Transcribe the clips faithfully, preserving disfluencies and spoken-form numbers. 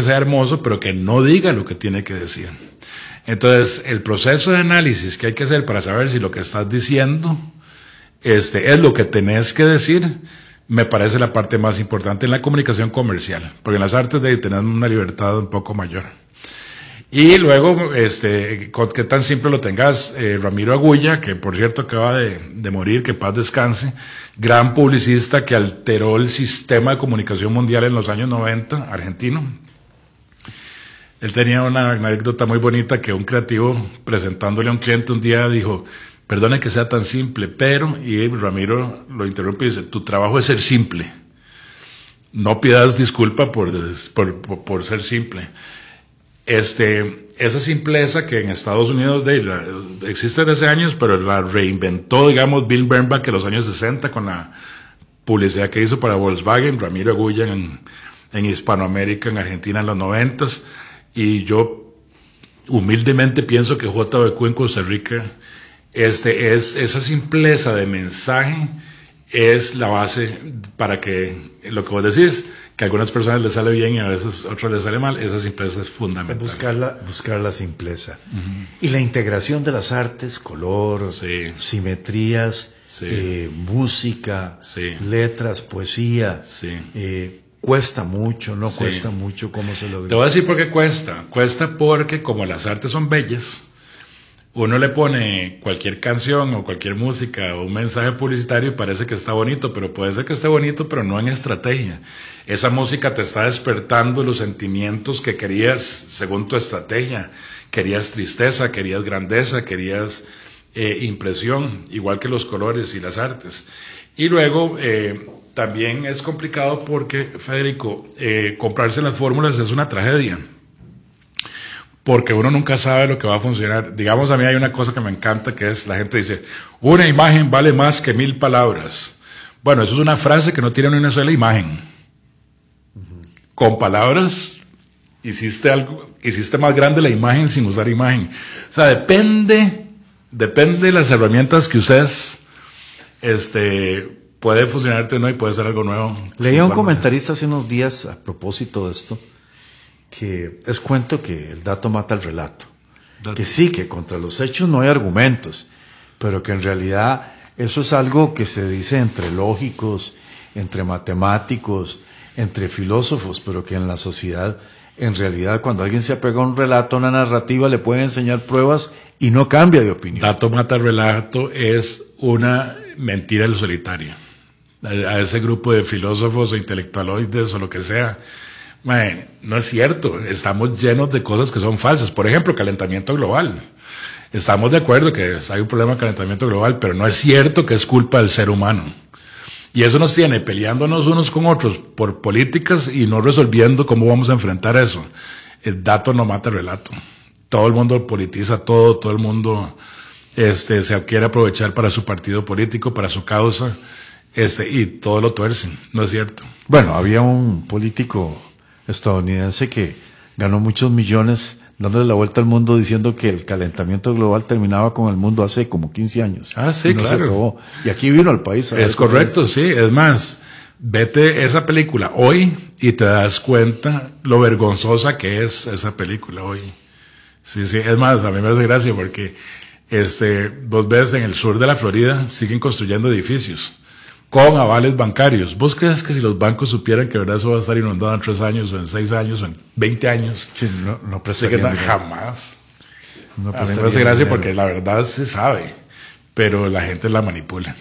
sea hermoso, pero que no diga lo que tiene que decir. Entonces, el proceso de análisis que hay que hacer para saber si lo que estás diciendo este, es lo que tenés que decir, me parece la parte más importante en la comunicación comercial, porque en las artes de tener una libertad un poco mayor. Y luego, este, con qué tan simple lo tengas, eh, Ramiro Agulla, que por cierto acaba de, de morir, que en paz descanse, gran publicista que alteró el sistema de comunicación mundial en los años noventa, argentino. Él tenía una anécdota muy bonita que un creativo, presentándole a un cliente un día, dijo, perdone que sea tan simple, pero, y Ramiro lo interrumpe y dice, tu trabajo es ser simple. No pidas disculpa por, por, por, por ser simple. Este, esa simpleza que en Estados Unidos de, la, existe desde años, pero la reinventó, digamos, Bill Bernbach en los años sesenta con la publicidad que hizo para Volkswagen, Ramiro Agulla en, en Hispanoamérica, en Argentina en los noventas, y yo humildemente pienso que J B Q en Costa Rica, este, es, esa simpleza de mensaje es la base para que lo que vos decís, que a algunas personas les sale bien y a veces a otras les sale mal, esa simpleza es fundamental. Buscar la, buscar la simpleza. Uh-huh. Y la integración de las artes, color, sí. simetrías, sí. Eh, música, sí. letras, poesía, sí. eh, cuesta mucho, no sí. cuesta mucho, ¿cómo se logra? Te voy a decir por qué cuesta. Cuesta porque como las artes son bellas, uno le pone cualquier canción o cualquier música o un mensaje publicitario y parece que está bonito, pero puede ser que esté bonito, pero no en estrategia. Esa música te está despertando los sentimientos que querías según tu estrategia. Querías tristeza, querías grandeza, querías eh, impresión, igual que los colores y las artes. Y luego eh, también es complicado porque, Federico, eh, comprarse las fórmulas es una tragedia. Porque uno nunca sabe lo que va a funcionar. Digamos, a mí hay una cosa que me encanta, que es, la gente dice, una imagen vale más que mil palabras. Bueno, eso es una frase que no tiene ni una sola imagen. Uh-huh. Con palabras, hiciste algo, hiciste más grande la imagen sin usar imagen. O sea, depende, depende de las herramientas que uses, este, puede funcionarte o no y puede ser algo nuevo. Leí a un comentarista hace unos días a propósito de esto, que es cuento que el dato mata el relato, dato. Que sí, que contra los hechos no hay argumentos, pero que en realidad eso es algo que se dice entre lógicos, entre matemáticos, entre filósofos, pero que en la sociedad, en realidad, cuando alguien se apega a un relato, a una narrativa, le pueden enseñar pruebas y no cambia de opinión. Dato mata el relato es una mentira del solitario. A ese grupo de filósofos o intelectualoides o lo que sea, Man, no es cierto, estamos llenos de cosas que son falsas. Por ejemplo, calentamiento global. Estamos de acuerdo que hay un problema de calentamiento global, pero no es cierto que es culpa del ser humano. Y eso nos tiene peleándonos unos con otros por políticas y no resolviendo cómo vamos a enfrentar eso. El dato no mata el relato. Todo el mundo politiza todo, todo el mundo este, se quiere aprovechar para su partido político, para su causa, este, y todo lo tuercen. No es cierto. Bueno, había un político estadounidense que ganó muchos millones dándole la vuelta al mundo diciendo que el calentamiento global terminaba con el mundo hace como quince años. Ah, sí, no claro. Y aquí vino al país. Es correcto, es. sí. Es más, vete esa película hoy y te das cuenta lo vergonzosa que es esa película hoy. Sí, sí. Es más, a mí me hace gracia porque este, vos ves en el sur de la Florida siguen construyendo edificios con avales bancarios. ¿Vos crees que si los bancos supieran que verdad eso va a estar inundado en tres años, o en seis años, o en veinte años? Sí, no, no prestarían jamás. No a mí me hace gracia porque la verdad se sabe, pero la gente la manipula.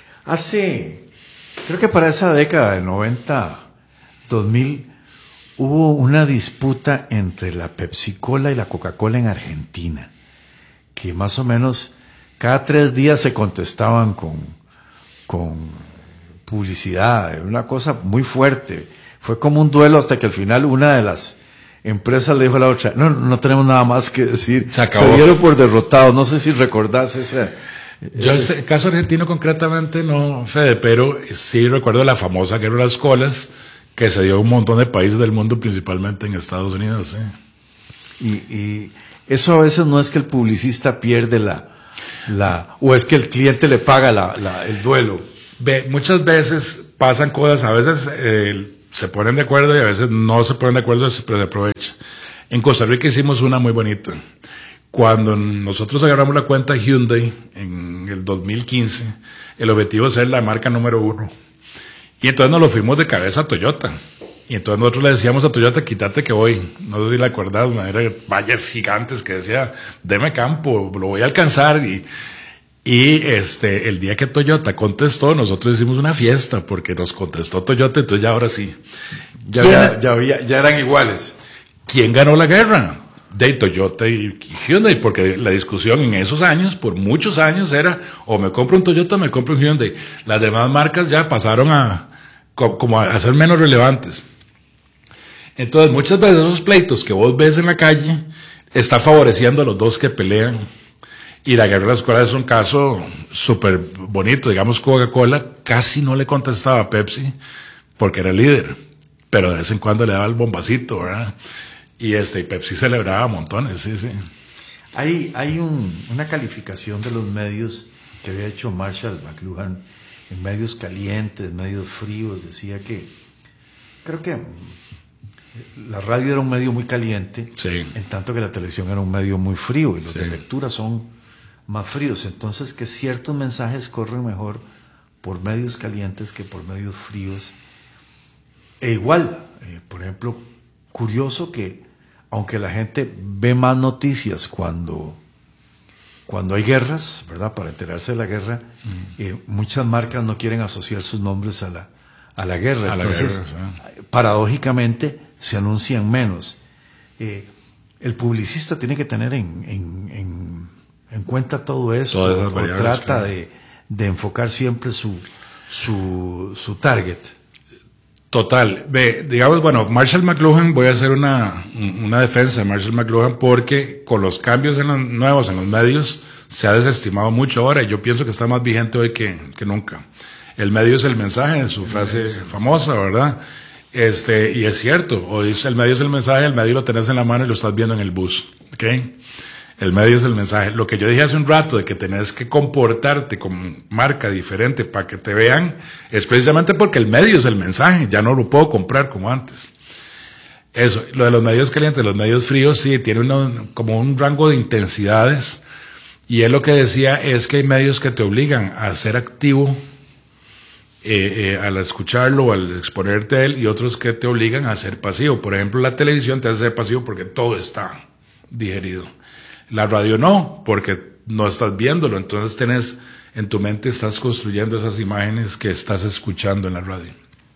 Hace, creo que para esa década del noventa, dos mil, hubo una disputa entre la Pepsi-Cola y la Coca-Cola en Argentina, que más o menos cada tres días se contestaban con, con publicidad, una cosa muy fuerte. Fue como un duelo hasta que al final una de las empresas le dijo a la otra, no, no tenemos nada más que decir. Se acabó. Se dieron por derrotados. No sé si recordás ese. Yo ese el caso argentino concretamente no, Fede, pero sí recuerdo la famosa guerra de las colas que se dio en un montón de países del mundo, principalmente en Estados Unidos. ¿sí? Y, y eso a veces no es que el publicista pierde la, la o es que el cliente le paga la, la, el duelo. Ve, muchas veces pasan cosas, a veces eh, se ponen de acuerdo y a veces no se ponen de acuerdo, pero se aprovecha. En Costa Rica hicimos una muy bonita. Cuando nosotros agarramos la cuenta Hyundai en el dos mil quince, el objetivo es ser la marca número uno. Y entonces nos lo fuimos de cabeza a Toyota. Y entonces nosotros le decíamos a Toyota, quítate que voy. No sé si le acordás, eran vallas gigantes que decía, deme campo, lo voy a alcanzar. Y, y este, el día que Toyota contestó, nosotros hicimos una fiesta porque nos contestó Toyota, entonces ya ahora sí. Ya, ya, ya, había, ya eran iguales. ¿Quién ganó la guerra? De Toyota y Hyundai, porque la discusión en esos años, por muchos años, era o me compro un Toyota o me compro un Hyundai. Las demás marcas ya pasaron a como a ser menos relevantes. Entonces, muchas veces esos pleitos que vos ves en la calle está favoreciendo a los dos que pelean. Y la guerra de las Colas es un caso súper bonito. Digamos, Coca-Cola casi no le contestaba a Pepsi porque era líder, pero de vez en cuando le daba el bombacito, ¿verdad? Y este, y Pepsi celebraba montones, sí, sí. Hay, hay un, una calificación de los medios que había hecho Marshall McLuhan en medios calientes, medios fríos. Decía que, creo que la radio era un medio muy caliente, sí, en tanto que la televisión era un medio muy frío y los sí. de lectura son más fríos. Entonces, que ciertos mensajes corren mejor por medios calientes que por medios fríos. E igual, eh, por ejemplo, curioso que aunque la gente ve más noticias cuando, cuando hay guerras, ¿verdad? Para enterarse de la guerra, mm. eh, muchas marcas no quieren asociar sus nombres a la, a la guerra. A Entonces, la guerra, sí. paradójicamente, se anuncian menos. Eh, el publicista tiene que tener en, en, en, en cuenta todo eso, o, o trata claro. de, de enfocar siempre su, su, su target. Total. Ve, digamos, bueno, Marshall McLuhan, voy a hacer una, una defensa de Marshall McLuhan porque con los cambios en los nuevos en los medios se ha desestimado mucho ahora y yo pienso que está más vigente hoy que, que nunca. El medio es el mensaje, su frase famosa, ¿verdad? Este, y es cierto, hoy el medio es el mensaje, el medio lo tenés en la mano y lo estás viendo en el bus, ¿ok? El medio es el mensaje. Lo que yo dije hace un rato de que tenés que comportarte como marca diferente para que te vean es precisamente porque el medio es el mensaje. Ya no lo puedo comprar como antes. Eso, lo de los medios calientes, los medios fríos, sí, tiene uno, como un rango de intensidades. Y él lo que decía es que hay medios que te obligan a ser activo eh, eh, al escucharlo o al exponerte a él y otros que te obligan a ser pasivo. Por ejemplo, la televisión te hace ser pasivo porque todo está digerido. La radio no, porque no estás viéndolo, entonces tenés, en tu mente estás construyendo esas imágenes que estás escuchando en la radio.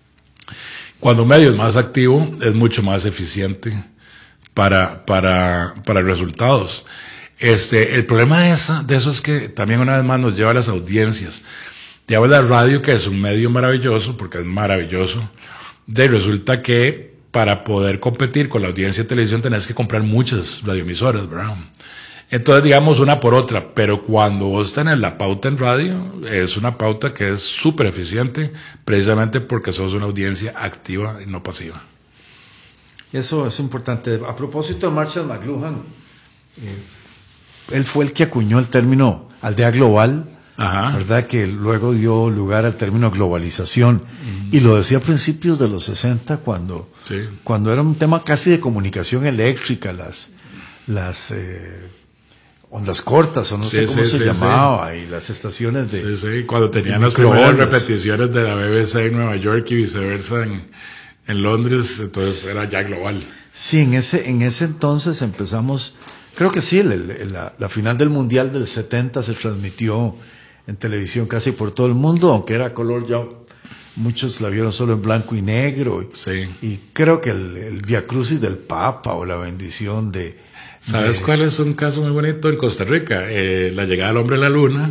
Cuando un medio es más activo, es mucho más eficiente para, para, para resultados. Este, el problema de eso, de eso es que también una vez más nos lleva a las audiencias. Digamos la radio, que es un medio maravilloso, porque es maravilloso, de resulta que para poder competir con la audiencia de televisión tenés que comprar muchas radioemisoras, ¿verdad? Entonces, digamos, una por otra, pero cuando vos tenés la pauta en radio, es una pauta que es súper eficiente, precisamente porque sos una audiencia activa y no pasiva. Eso es importante. A propósito de Marshall McLuhan, eh, él fue el que acuñó el término aldea global, ajá, ¿verdad? Que luego dio lugar al término globalización, uh-huh. y lo decía a principios de los sesenta, cuando, sí. cuando era un tema casi de comunicación eléctrica, las... las eh, ondas cortas, o no sí, sé cómo sí, se sí, llamaba, sí. y las estaciones de... Sí, sí, cuando tenían las primeras repeticiones de la B B C en Nueva York y viceversa en, en Londres, entonces era ya global. Sí, en ese, en ese entonces empezamos, creo que sí, el, el, la, la final del Mundial del setenta se transmitió en televisión casi por todo el mundo, aunque era color ya, muchos la vieron solo en blanco y negro, y, sí. y creo que el, el Via Crucis del Papa o la bendición de... ¿Sabes cuál es un caso muy bonito en Costa Rica? Eh, la llegada del hombre a la luna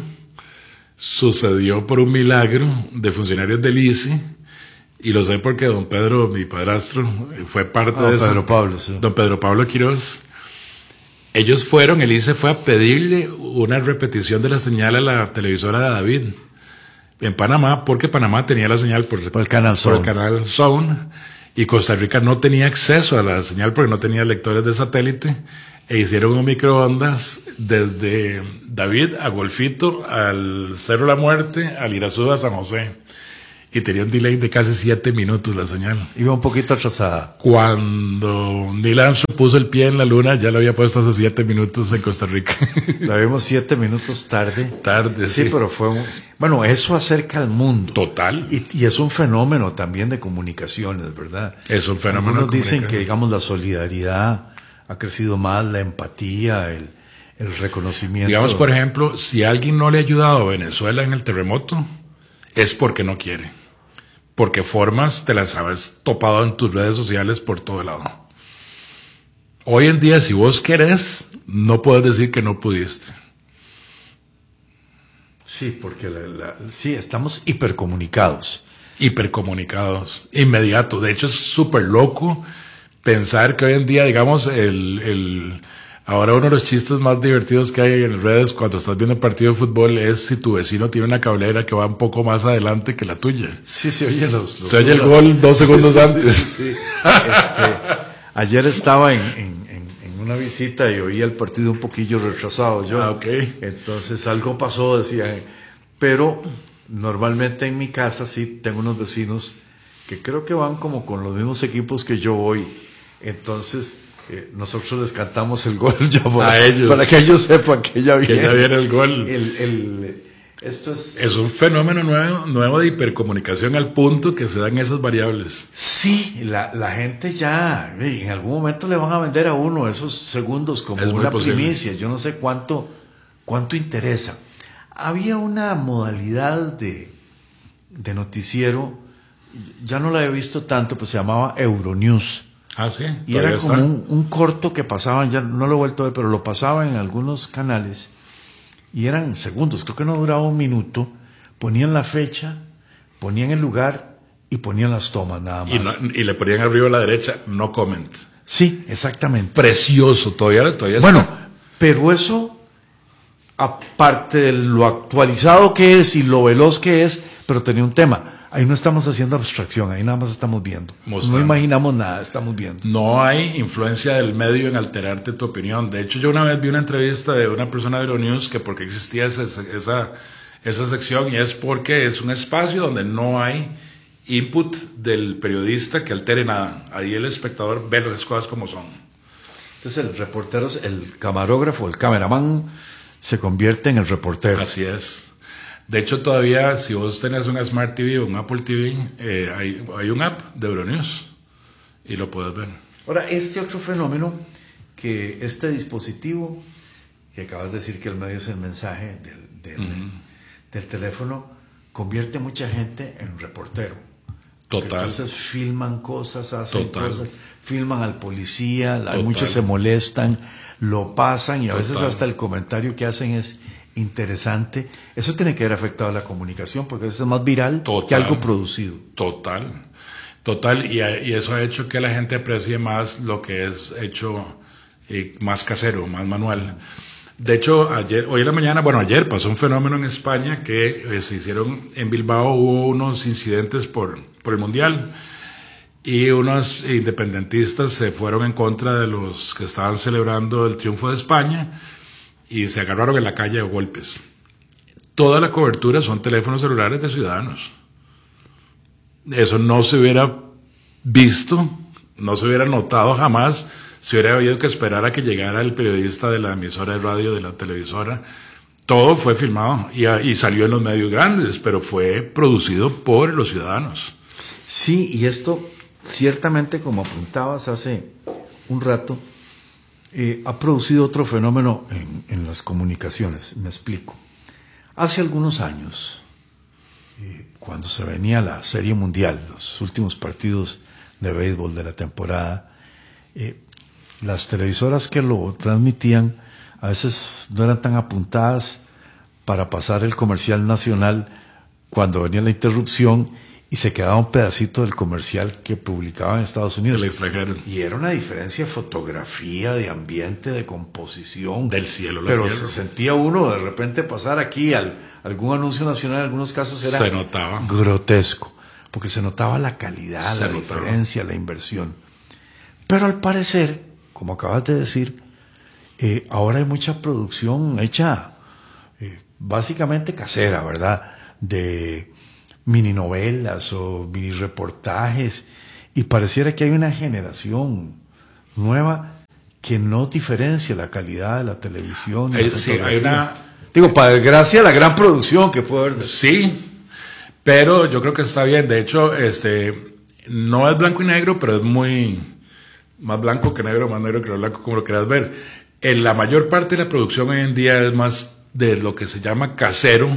sucedió por un milagro de funcionarios del I C E, y lo sé porque don Pedro, mi padrastro, fue parte ah, de eso. Pedro Pablo, sí. Don Pedro Pablo Quiroz. Ellos fueron, el I C E fue a pedirle una repetición de la señal a la televisora de David en Panamá, porque Panamá tenía la señal por, por el canal Zone. Por el canal Zone, y Costa Rica no tenía acceso a la señal porque no tenía lectores de satélite. E hicieron un microondas desde David a Golfito, al Cerro de la Muerte, al Irazú, a San José. y tenía un delay de casi siete minutos la señal. Iba un poquito atrasada. Cuando Neil Armstrong puso el pie en la luna, ya lo había puesto hace siete minutos en Costa Rica. La vimos siete minutos tarde. Tarde, sí. Sí, pero fue un... Bueno, eso acerca al mundo. Total. Y, y es un fenómeno también de comunicaciones, ¿verdad? Es un fenómeno. Algunos dicen que, digamos, la solidaridad ha crecido más, la empatía, el, el reconocimiento. Digamos, por ejemplo, si alguien no le ha ayudado a Venezuela en el terremoto, es porque no quiere. Porque formas te las habes topado en tus redes sociales por todo lado. Hoy en día, si vos querés, no puedes decir que no pudiste. Sí, porque la, la, sí, estamos hipercomunicados. Hipercomunicados, inmediato. De hecho, es súper loco pensar que hoy en día, digamos, el, el ahora uno de los chistes más divertidos que hay en las redes cuando estás viendo un partido de fútbol es si tu vecino tiene una cablera que va un poco más adelante que la tuya. Sí, se oye los, los se oye el los, gol dos segundos sí, antes. Sí, sí, sí. Este, ayer estaba en, en, en, en una visita y oía el partido un poquillo retrasado yo. Ah, okay. Entonces algo pasó, decía. Pero normalmente en mi casa sí tengo unos vecinos que creo que van como con los mismos equipos que yo voy. Entonces... Eh, nosotros les cantamos el gol ya para, a ellos, para que ellos sepan que ya viene, que ya viene el gol. El, el, esto es, es un fenómeno nuevo, nuevo de hipercomunicación al punto que se dan esas variables. Sí, la, la gente ya en algún momento le van a vender a uno esos segundos como es una primicia. Yo no sé cuánto, cuánto interesa. Había una modalidad de, de noticiero, ya no la he visto tanto, pues se llamaba Euronews. Ah, sí. Y era como un, un corto que pasaban, ya no lo he vuelto a ver, pero lo pasaban en algunos canales y eran segundos, creo que no duraba un minuto. Ponían la fecha, ponían el lugar y ponían las tomas nada más. Y, no, y le ponían arriba a la derecha, no comment. Sí, exactamente. Precioso, todavía, todavía Bueno, está. Pero eso, aparte de lo actualizado que es y lo veloz que es, pero tenía un tema. Ahí no estamos haciendo abstracción, ahí nada más estamos viendo. Mostrando. No imaginamos nada, estamos viendo. No hay influencia del medio en alterarte tu opinión. De hecho, yo una vez vi una entrevista de una persona de Euronews que por qué existía esa, esa, esa sección, y es porque es un espacio donde no hay input del periodista que altere nada. Ahí el espectador ve las cosas como son. Entonces el reportero, el camarógrafo, el cameraman se convierte en el reportero. Así es. De hecho, todavía, si vos tenés una Smart T V o un Apple T V, eh, hay, hay un app de Euronews y lo puedes ver. Ahora, este otro fenómeno, que este dispositivo, que acabas de decir que el medio es el mensaje del, del, uh-huh. del teléfono, convierte a mucha gente en reportero. Total. Entonces filman cosas, hacen Total. cosas, filman al policía, Total. muchos se molestan, lo pasan y a Total. veces hasta el comentario que hacen es interesante. Eso tiene que haber afectado a la comunicación porque eso es más viral Total. que algo producido. Total, total. Y, y eso ha hecho que la gente aprecie más lo que es hecho eh, más casero, más manual. De hecho, ayer, hoy en la mañana, bueno, ayer pasó un fenómeno en España que eh, se hicieron en Bilbao, hubo unos incidentes por, por el Mundial y unos independentistas se fueron en contra de los que estaban celebrando el triunfo de España y se agarraron en la calle a golpes. Toda la cobertura son teléfonos celulares de ciudadanos. Eso no se hubiera visto, no se hubiera notado jamás, se hubiera habido que esperar a que llegara el periodista de la emisora de radio, de la televisora. Todo fue filmado y, y salió en los medios grandes, pero fue producido por los ciudadanos. Sí, y esto ciertamente, como apuntabas hace un rato, Eh, ha producido otro fenómeno en, en las comunicaciones. Me explico. Hace algunos años, eh, cuando se venía la Serie Mundial, los últimos partidos de béisbol de la temporada, eh, las televisoras que lo transmitían a veces no eran tan apuntadas para pasar el comercial nacional cuando venía la interrupción y se quedaba un pedacito del comercial que publicaban en Estados Unidos. El extranjero. Y era una diferencia de fotografía, de ambiente, de composición. Del cielo, la Pero tierra. se sentía uno de repente pasar aquí al, algún anuncio nacional, en algunos casos era se notaba. grotesco, porque se notaba la calidad, se la notaba. diferencia, la inversión. Pero al parecer, como acabas de decir, eh, ahora hay mucha producción hecha eh, básicamente casera, ¿verdad? De mini novelas o mini reportajes, y pareciera que hay una generación nueva que no diferencia la calidad de la televisión. Hay, sí, hay una... Digo, para desgracia, la gran producción que puede haber. Sí, pero yo creo que está bien. De hecho, este, no es blanco y negro, pero es muy más blanco que negro, más negro que blanco, como lo quieras ver. En la mayor parte de la producción hoy en día es más de lo que se llama casero,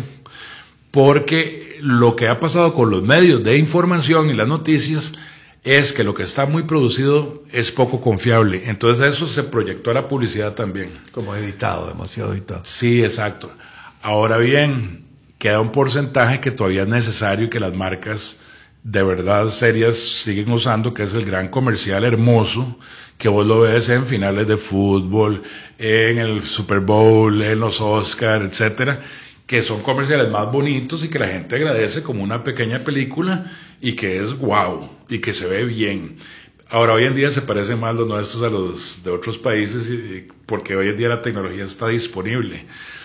porque lo que ha pasado con los medios de información y las noticias es que lo que está muy producido es poco confiable. Entonces eso se proyectó a la publicidad también. Como editado, demasiado editado. Sí, exacto. Ahora bien, queda un porcentaje que todavía es necesario y que las marcas de verdad serias siguen usando, que es el gran comercial hermoso, que vos lo ves en finales de fútbol, en el Super Bowl, en los Oscars, etcétera, que son comerciales más bonitos y que la gente agradece como una pequeña película y que es guau y que se ve bien. Ahora, hoy en día se parecen más los nuestros a los de otros países y, porque hoy en día la tecnología está disponible.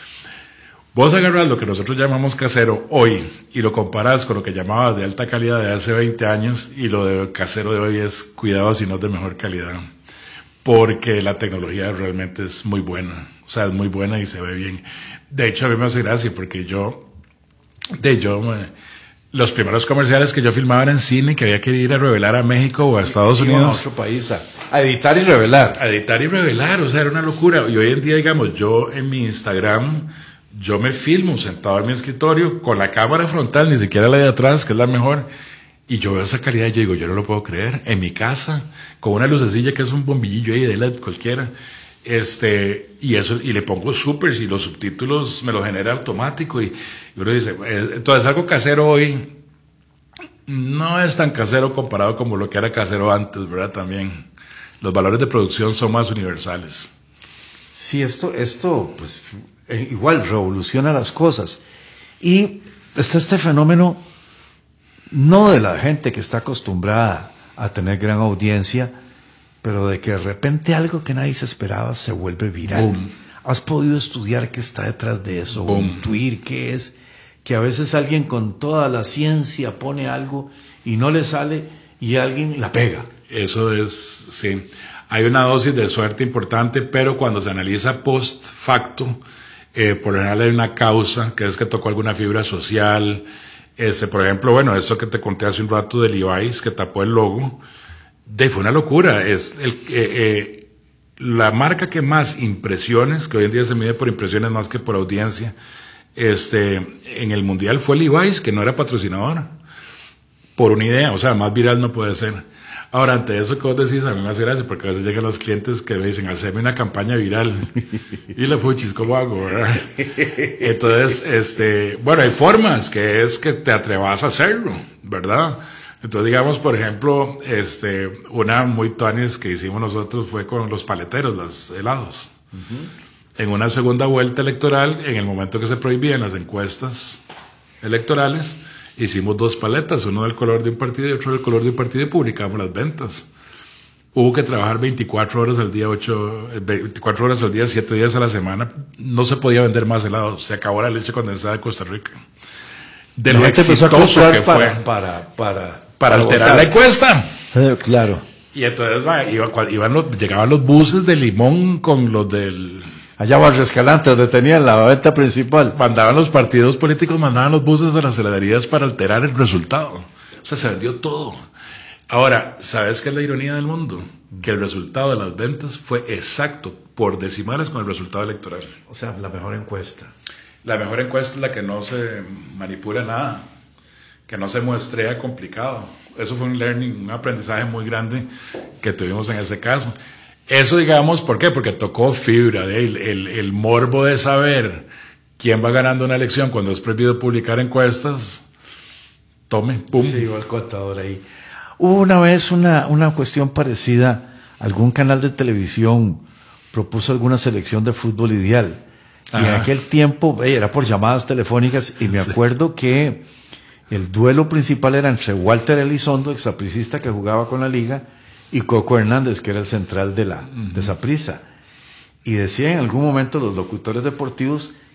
Vos agarras lo que nosotros llamamos casero hoy y lo comparas con lo que llamabas de alta calidad de hace veinte años, y lo de casero de hoy es cuidado si no es de mejor calidad, porque la tecnología realmente es muy buena, o sea, es muy buena y se ve bien. De hecho, a mí me hace gracia porque yo, de yo, me, los primeros comerciales que yo filmaba eran en cine, que había que ir a revelar a México o a Estados Unidos. A otro país, a, a editar y revelar. A editar y revelar, o sea, era una locura. Y hoy en día, digamos, yo en mi Instagram, yo me filmo sentado en mi escritorio con la cámara frontal, ni siquiera la de atrás, que es la mejor, y yo veo esa calidad y yo digo, yo no lo puedo creer, en mi casa, con una lucecilla que es un bombillillo ahí de L E D cualquiera, este, y eso, y le pongo supers y los subtítulos me lo genera automático, y, y uno dice, eh, entonces algo casero hoy no es tan casero comparado como lo que era casero antes, ¿verdad? También los valores de producción son más universales. Sí, esto, esto, pues, eh, igual revoluciona las cosas. Y está este fenómeno, no de la gente que está acostumbrada a tener gran audiencia, pero de que de repente algo que nadie se esperaba se vuelve viral. Boom. ¿Has podido estudiar qué está detrás de eso? Boom. O intuir qué es, que a veces alguien con toda la ciencia pone algo y no le sale y alguien la pega. Eso es, sí. Hay una dosis de suerte importante, pero cuando se analiza post facto, eh, por lo general hay una causa, que es que tocó alguna fibra social. Este, por ejemplo, bueno, esto que te conté hace un rato de Levi's, que tapó el logo, de, fue una locura. Es el, eh, eh, la marca que más impresiones, que hoy en día se mide por impresiones más que por audiencia, este, en el mundial fue Levi's, que no era patrocinador, por una idea, o sea, más viral no puede ser. Ahora, ante eso que vos decís, a mí me hace gracia, porque a veces llegan los clientes que me dicen, haceme una campaña viral. Y la puchis, ¿cómo hago, verdad? Entonces, este, bueno, hay formas, que es que te atrevas a hacerlo, ¿verdad? Entonces, digamos, por ejemplo, este, una muy tuanis que hicimos nosotros fue con los paleteros, los helados. Uh-huh. En una segunda vuelta electoral, en el momento que se prohibían las encuestas electorales, hicimos dos paletas, uno del color de un partido y otro del color de un partido, y publicamos las ventas. Hubo que trabajar veinticuatro horas al día, ocho, veinticuatro horas al día, siete días a la semana. No se podía vender más helados. Se acabó la leche condensada de Costa Rica. De lo exitoso que fue. Para, para, para, para alterar votar la encuesta. Eh, claro. Y entonces va, iba, iban los, llegaban los buses de limón con los del... Allá Barrio Escalante, donde tenían la venta principal. Mandaban los partidos políticos, mandaban los buses a las heladerías para alterar el resultado. O sea, se vendió todo. Ahora, ¿sabes qué es la ironía del mundo? Que el resultado de las ventas fue exacto, por decimales, con el resultado electoral. O sea, la mejor encuesta. La mejor encuesta es la que no se manipula nada, que no se muestrea complicado. Eso fue un learning, un aprendizaje muy grande que tuvimos en ese caso. Eso, digamos, ¿por qué? Porque tocó fibra, ¿eh? el, el, el morbo de saber quién va ganando una elección cuando es prohibido publicar encuestas. Tome, pum. Sí, igual contador ahí. Hubo una vez una, una cuestión parecida. Algún canal de televisión propuso alguna selección de fútbol ideal. Ajá. Y en aquel tiempo, eh, era por llamadas telefónicas, y me sí. acuerdo que el duelo principal era entre Walter Elizondo, exapricista que jugaba con la liga, y Coco Hernández, que era el central de la uh-huh. de Saprissa. Y decía en algún momento los locutores deportivos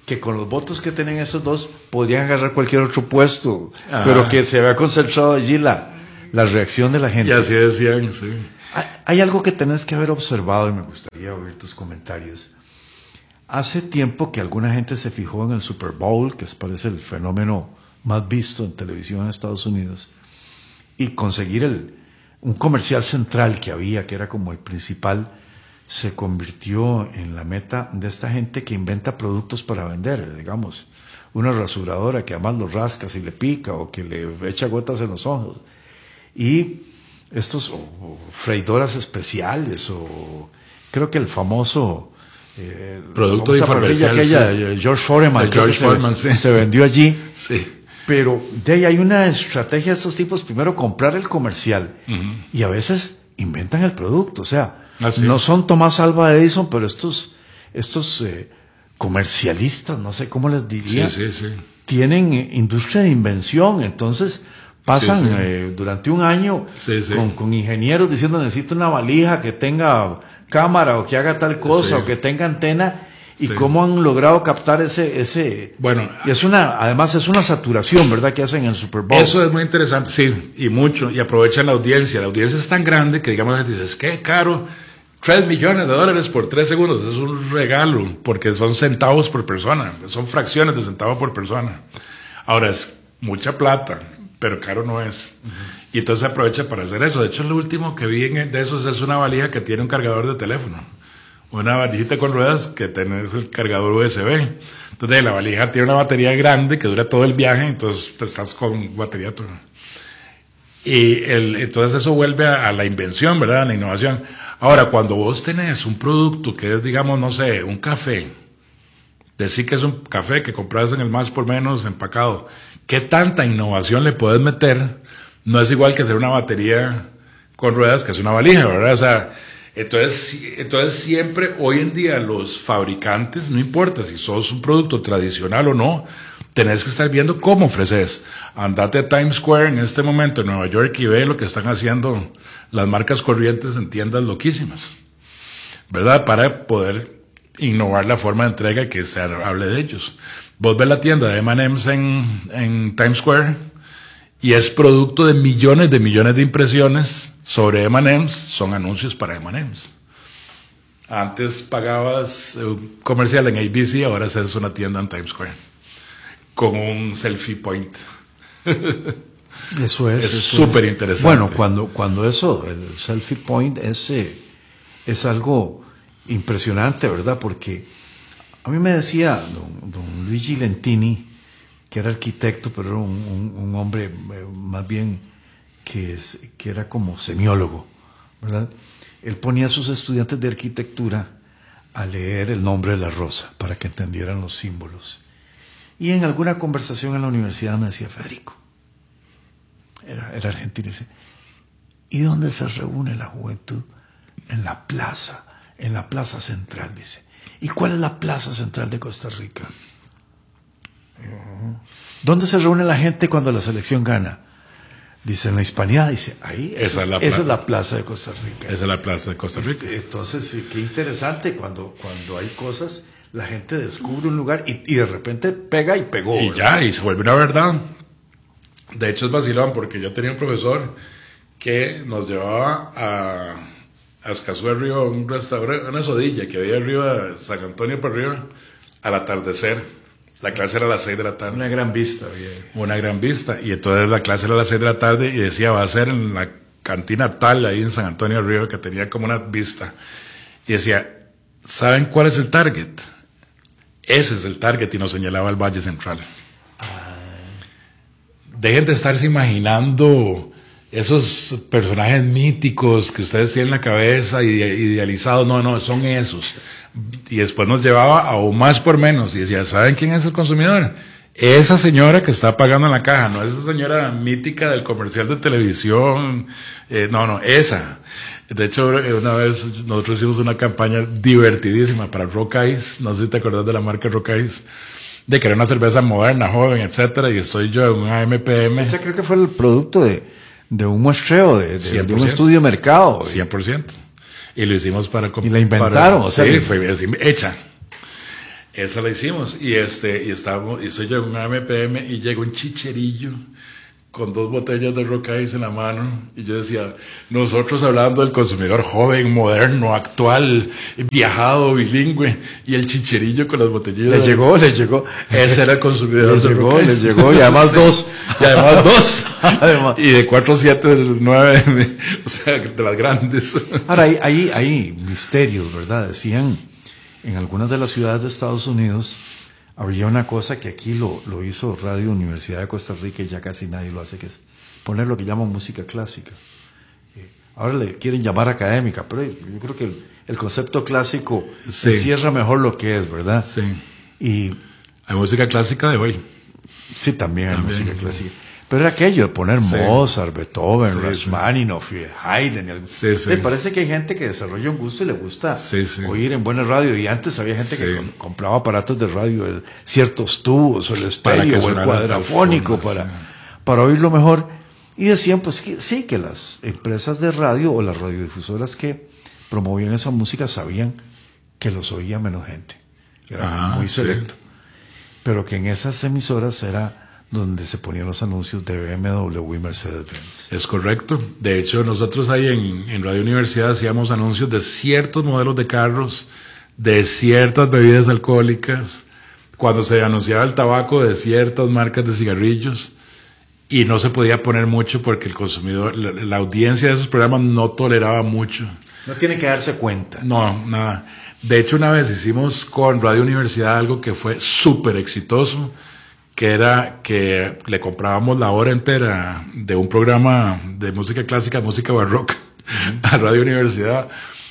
que con los votos que tenían esos dos podrían agarrar cualquier otro puesto, Ajá. pero que se había concentrado allí la, la reacción de la gente. Y así decían, sí. Hay, hay algo que tenés que haber observado y me gustaría oír tus comentarios. Hace tiempo que alguna gente se fijó en el Super Bowl, que parece el fenómeno más visto en televisión en Estados Unidos, y conseguir el, un comercial central que había, que era como el principal, se convirtió en la meta de esta gente que inventa productos para vender, digamos, una rasuradora que además lo rascas y le pica o que le echa gotas en los ojos. Y estos o, o freidoras especiales o creo que el famoso eh, producto de parrilla aquella, sí. George Foreman, George Foreman se, sí. se vendió allí. Sí. Pero de ahí hay una estrategia de estos tipos, primero comprar el comercial uh-huh. y a veces inventan el producto, o sea, ah, sí. no son Tomás Alva Edison, pero estos, estos eh, comercialistas, no sé cómo les diría, sí, sí, sí. tienen eh, industria de invención, entonces pasan sí, sí. Eh, durante un año sí, sí. Con, con ingenieros diciendo necesito una valija que tenga cámara o que haga tal cosa sí. o que tenga antena. Y sí. cómo han logrado captar ese, ese, bueno, y es una, además es una saturación, ¿verdad? Que hacen en el Super Bowl. Eso es muy interesante, sí, y mucho, y aprovechan la audiencia. La audiencia es tan grande que, digamos, dices, qué caro, tres millones de dólares por tres segundos, es un regalo, porque son centavos por persona, son fracciones de centavo por persona. Ahora, es mucha plata, pero caro no es. Uh-huh. Y entonces se aprovecha para hacer eso. De hecho, lo último que vi de esos es una valija que tiene un cargador de teléfono. Una valijita con ruedas que tenés el cargador U S B. Entonces la valija tiene una batería grande que dura todo el viaje, entonces te estás con batería todo. Y el, entonces eso vuelve a, a la invención, ¿verdad? A la innovación. Ahora, cuando vos tenés un producto que es, digamos, no sé, un café, decir que es un café que compras en el más por menos empacado, ¿qué tanta innovación le puedes meter? No es igual que hacer una batería con ruedas que es una valija, ¿verdad? O sea, Entonces, entonces siempre, hoy en día, los fabricantes, no importa si sos un producto tradicional o no, tenés que estar viendo cómo ofreces. Andate a Times Square en este momento en Nueva York y ve lo que están haciendo las marcas corrientes en tiendas loquísimas, ¿verdad? Para poder innovar la forma de entrega y que se hable de ellos. Vos ves la tienda de eme and eme's en, en Times Square y es producto de millones de millones de impresiones sobre eme and eme's, son anuncios para eme and eme's. Antes pagabas un comercial en A B C, ahora haces una tienda en Times Square con un selfie point. Eso es súper interesante. Bueno, cuando, cuando eso, el selfie point es, eh, es algo impresionante, ¿verdad? Porque a mí me decía don, don Luigi Lentini, que era arquitecto, pero era un, un, un hombre eh, más bien que, es, que era como semiólogo, ¿verdad? Él ponía a sus estudiantes de arquitectura a leer el nombre de la rosa para que entendieran los símbolos. Y en alguna conversación en la universidad me decía, Federico, era, era argentino, dice, ¿y dónde se reúne la juventud? En la plaza, en la plaza central, dice. ¿Y cuál es la plaza central de Costa Rica? ¿Dónde se reúne la gente cuando la selección gana? Dice, en la Hispanidad, dice, ahí, esa, esa, es, la esa es la plaza de Costa Rica. Esa es la plaza de Costa Rica. Este, entonces, qué interesante cuando, cuando hay cosas, la gente descubre un lugar y, y de repente pega y pegó. Y ¿verdad? Ya, y se vuelve una verdad. De hecho es vacilón porque yo tenía un profesor que nos llevaba a, a Escazú arriba, un restaurante, una sodilla que había arriba, San Antonio para arriba, al atardecer. La clase era a las seis de la tarde. Una gran vista. Bien. Una gran vista. Y entonces la clase era a las seis de la tarde y decía, va a ser en la cantina tal, ahí en San Antonio Río, que tenía como una vista. Y decía, ¿saben cuál es el target? Ese es el target, y nos señalaba el Valle Central. Dejen de estarse imaginando esos personajes míticos que ustedes tienen en la cabeza, idealizados. No, no, son esos. Y después nos llevaba aún más por menos y decía, ¿saben quién es el consumidor? Esa señora que está pagando en la caja, no esa señora mítica del comercial de televisión, eh, no, no, esa. De hecho, una vez nosotros hicimos una campaña divertidísima para Rock Ice, no sé si te acuerdas de la marca Rock Ice, de que era una cerveza moderna, joven, etcétera, y estoy yo en un A M P M. Ese creo que fue el producto de, de un muestreo, de, de, de un estudio de mercado. cien por ciento. Y lo hicimos para... Y la inventaron, para, o sea... Sí, que... fue así, hecha. Esa la hicimos. Y este, y estábamos, y estoy yo en un A M P M y llega un chicherillo con dos botellas de Roca Ice en la mano, y yo decía, nosotros hablando del consumidor joven, moderno, actual, viajado, bilingüe, y el chicherillo con las botellas. Le de... llegó, le llegó. Ese era el consumidor. Le de llegó, Roca Ice. le llegó, y además Sí. dos. Y además dos. Además. Y de cuatro, siete, nueve, o sea, de las grandes. Ahora, hay, hay, hay misterios, ¿verdad? Decían, en algunas de las ciudades de Estados Unidos, había una cosa que aquí lo, lo hizo Radio Universidad de Costa Rica y ya casi nadie lo hace, que es poner lo que llaman música clásica. Eh, ahora le quieren llamar académica, pero yo creo que el, el concepto clásico Sí. encierra mejor lo que es, ¿verdad? Sí. Y Hay música clásica de hoy. sí, también hay También, música sí. clásica. Pero era aquello de poner Sí. Mozart, Beethoven, Sí, Rachmaninoff, y Haydn. y algo. Sí, sí. Me parece que hay gente que desarrolla un gusto y le gusta Sí, sí. oír en buena radio. Y antes había gente Sí. que com- compraba aparatos de radio, el- ciertos tubos, o el Para que estéreo, o el sonara cuadrafónico, tal forma, para, sí. para oírlo mejor. Y decían, pues que, sí, que las empresas de radio o las radiodifusoras que promovían esa música sabían que los oía menos gente. Era Ajá, muy sí. selecto. Pero que en esas emisoras era donde se ponían los anuncios de B M W y Mercedes-Benz. Es correcto. De hecho, nosotros ahí en, en Radio Universidad hacíamos anuncios de ciertos modelos de carros, de ciertas bebidas alcohólicas, cuando se anunciaba el tabaco, de ciertas marcas de cigarrillos, y no se podía poner mucho porque el consumidor, la, la audiencia de esos programas no toleraba mucho. No tiene que darse cuenta. No, nada. De hecho, una vez hicimos con Radio Universidad algo que fue súper exitoso, que era que le comprábamos la hora entera de un programa de música clásica, música barroca, uh-huh. a Radio Universidad,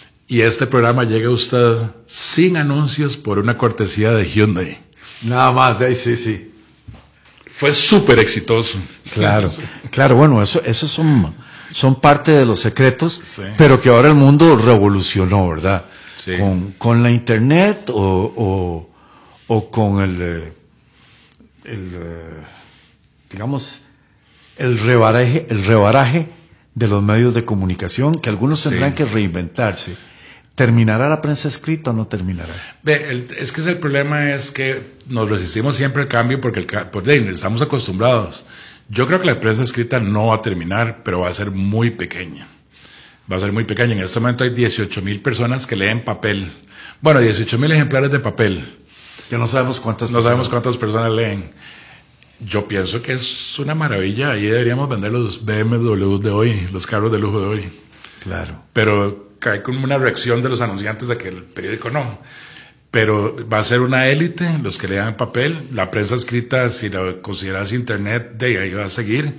y este programa llega a usted sin anuncios por una cortesía de Hyundai. Nada más, de ahí sí, sí. Fue súper exitoso. Claro, claro, bueno, eso, esos son, son parte de los secretos, Sí. pero que ahora el mundo revolucionó, ¿verdad? Sí. Con, con la internet o, o, o con el... eh, el eh, digamos el rebaraje el rebaraje de los medios de comunicación, que algunos tendrán Sí. que reinventarse. ¿Terminará la prensa escrita o no terminará? Ve, el, es que el problema es que nos resistimos siempre al cambio porque el, por, estamos acostumbrados. Yo creo que la prensa escrita no va a terminar, pero va a ser muy pequeña. Va a ser muy pequeña. En este momento hay dieciocho mil personas que leen papel. Bueno, dieciocho mil ejemplares de papel. Que no sabemos cuántas No sabemos cuántas personas leen. Yo pienso que es una maravilla. Ahí deberíamos vender los B M W de hoy, los carros de lujo de hoy. Claro. Pero cae como una reacción de los anunciantes de que el periódico no. Pero va a ser una élite los que lean papel. La prensa escrita, si la consideras internet, de ahí va a seguir.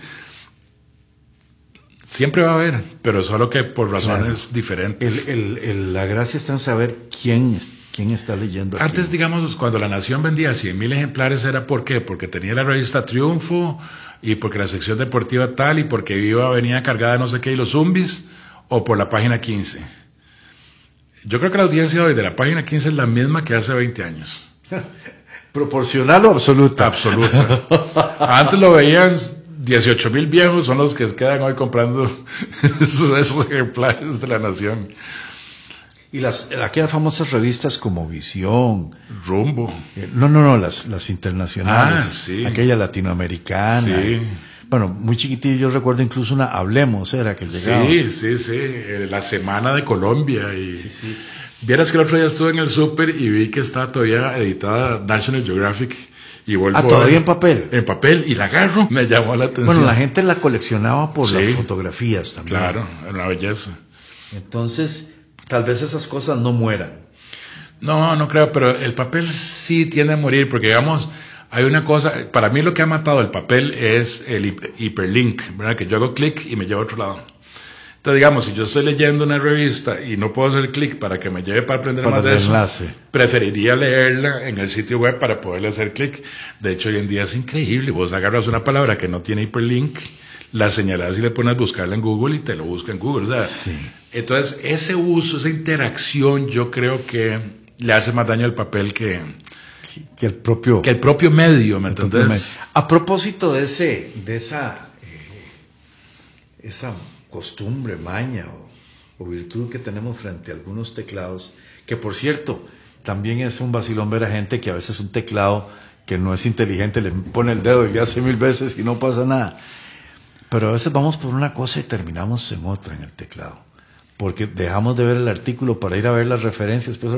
Siempre va a haber, pero solo que por razones Claro. diferentes. El, el, el, la gracia está en saber quién, quién está leyendo. Aquí. Antes, digamos, cuando La Nación vendía cien mil ejemplares, ¿era por qué? Porque tenía la revista Triunfo, y porque la sección deportiva tal, y porque Viva venía cargada de no sé qué, y los zombies, o por la página quince. Yo creo que la audiencia hoy de la página quince es la misma que hace veinte años. ¿Proporcional o absoluta? Absoluta. Antes lo veían dieciocho mil viejos, son los que quedan hoy comprando esos, esos ejemplares de La Nación. Y las aquellas famosas revistas como Visión, Rumbo. eh, no, no, no, las, las internacionales, Ah, sí. aquella latinoamericana. Sí. Bueno, muy chiquitillo, yo recuerdo incluso una Hablemos, era que llegaba. Sí, sí, sí. Eh, La Semana de Colombia. Y Sí, sí. vieras que el otro día estuve en el súper y vi que está todavía editada National Geographic. Y vuelvo Ah, a todavía ver- en papel. En papel. Y la agarro. Me llamó la atención. Bueno, la gente la coleccionaba por Sí. las fotografías también. Claro, era una belleza. Entonces, tal vez esas cosas no mueran. No, no creo, pero el papel sí tiende a morir, porque digamos, hay una cosa, para mí lo que ha matado el papel es el hiper- hiperlink, ¿verdad? Que yo hago clic y me lleva a otro lado. Entonces, digamos, si yo estoy leyendo una revista y no puedo hacer clic para que me lleve para aprender Para más el de eso, enlace. preferiría leerla en el sitio web para poderle hacer clic. De hecho, hoy en día es increíble. Vos agarras una palabra que no tiene hiperlink, la señalas y le pones a buscarla en Google y te lo busca en Google. O sea, Sí. entonces, ese uso, esa interacción, yo creo que le hace más daño al papel que, Que el propio... que el propio medio, ¿me el propio entendés? medio. A propósito de ese, de esa, eh, esa costumbre, maña o, o virtud que tenemos frente a algunos teclados, que por cierto, también es un vacilón ver a gente que a veces un teclado que no es inteligente le pone el dedo y le hace mil veces y no pasa nada. Pero a veces vamos por una cosa y terminamos en otra en el teclado. Porque dejamos de ver el artículo para ir a ver las referencias, pues